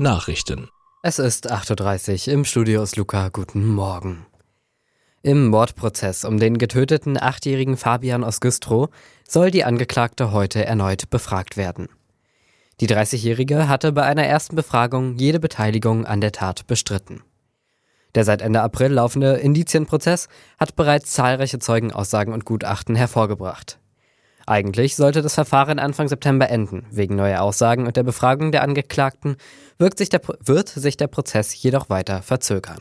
Nachrichten. Es ist 8:30 Uhr, im Studio ist Luca, guten Morgen. Im Mordprozess um den getöteten 8-jährigen Fabian aus Güstrow soll die Angeklagte heute erneut befragt werden. Die 30-Jährige hatte bei einer ersten Befragung jede Beteiligung an der Tat bestritten. Der seit Ende April laufende Indizienprozess hat bereits zahlreiche Zeugenaussagen und Gutachten hervorgebracht. Eigentlich sollte das Verfahren Anfang September enden. Wegen neuer Aussagen und der Befragung der Angeklagten wird sich der Prozess jedoch weiter verzögern.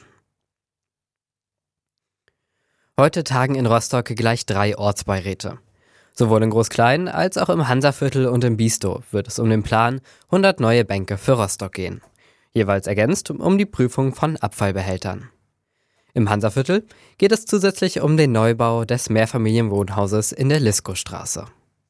Heute tagen in Rostock gleich 3 Ortsbeiräte. Sowohl in Groß-Klein als auch im Hansaviertel und im Bistow wird es um den Plan 100 neue Bänke für Rostock gehen. Jeweils ergänzt um die Prüfung von Abfallbehältern. Im Hansaviertel geht es zusätzlich um den Neubau des Mehrfamilienwohnhauses in der Liskostraße.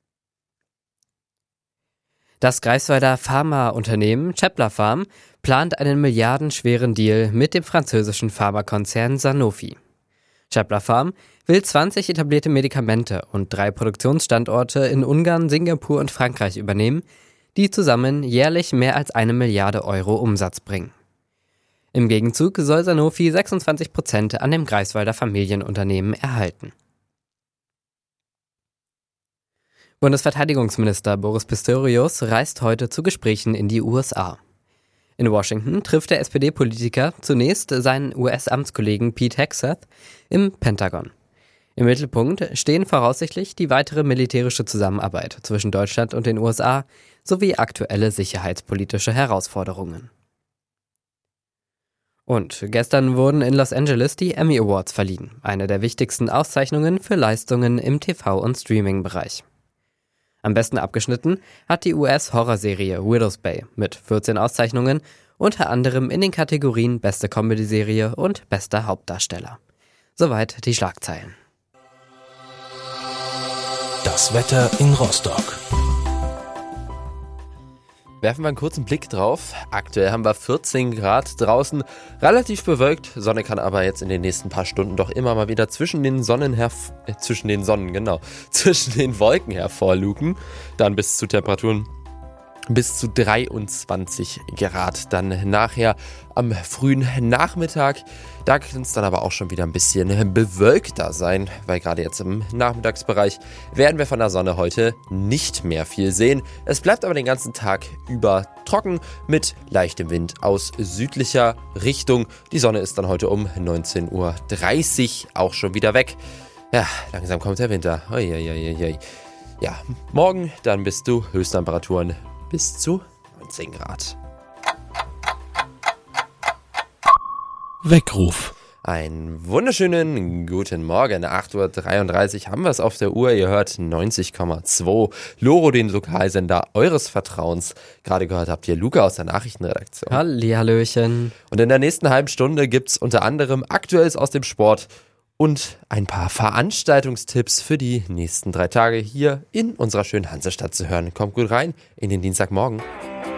Das Greifswalder Pharmaunternehmen Chepler Pharm plant einen milliardenschweren Deal mit dem französischen Pharmakonzern Sanofi. Chepler Pharm will 20 etablierte Medikamente und 3 Produktionsstandorte in Ungarn, Singapur und Frankreich übernehmen, die zusammen jährlich mehr als 1 Milliarde Euro Umsatz bringen. Im Gegenzug soll Sanofi 26% an dem Greifswalder Familienunternehmen erhalten. Bundesverteidigungsminister Boris Pistorius reist heute zu Gesprächen in die USA. In Washington trifft der SPD-Politiker zunächst seinen US-Amtskollegen Pete Hegseth im Pentagon. Im Mittelpunkt stehen voraussichtlich die weitere militärische Zusammenarbeit zwischen Deutschland und den USA sowie aktuelle sicherheitspolitische Herausforderungen. Und gestern wurden in Los Angeles die Emmy Awards verliehen, eine der wichtigsten Auszeichnungen für Leistungen im TV- und Streaming-Bereich. Am besten abgeschnitten hat die US-Horrorserie Widow's Bay mit 14 Auszeichnungen, unter anderem in den Kategorien Beste Comedy-Serie und Bester Hauptdarsteller. Soweit die Schlagzeilen. Das Wetter in Rostock. Werfen wir einen kurzen Blick drauf. Aktuell haben wir 14 Grad draußen, relativ bewölkt. Sonne kann aber jetzt in den nächsten paar Stunden doch immer mal wieder zwischen den Wolken hervorluken. Dann bis zu Temperaturen bis zu 23 Grad. Dann nachher am frühen Nachmittag, da kann es dann aber auch schon wieder ein bisschen bewölkter sein, weil gerade jetzt im Nachmittagsbereich werden wir von der Sonne heute nicht mehr viel sehen. Es bleibt aber den ganzen Tag über trocken mit leichtem Wind aus südlicher Richtung. Die Sonne ist dann heute um 19:30 Uhr auch schon wieder weg. Ja, langsam kommt der Winter. Uiuiuiui. Ja, morgen dann bist du Höchsttemperaturen bis zu 19 Grad. Weckruf. Einen wunderschönen guten Morgen. 8:33 Uhr haben wir es auf der Uhr. Ihr hört 90,2 Loro, den Lokalsender eures Vertrauens. Gerade gehört habt ihr Luca aus der Nachrichtenredaktion. Hallihallöchen. Und in der nächsten halben Stunde gibt's unter anderem Aktuelles aus dem Sport und ein paar Veranstaltungstipps für die nächsten 3 Tage hier in unserer schönen Hansestadt zu hören. Kommt gut rein in den Dienstagmorgen.